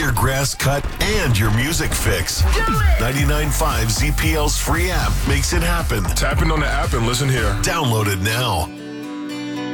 your grass cut and your music fix. 99.5 ZPL's free app makes it happen. Tap in on the app and listen here. Download it now.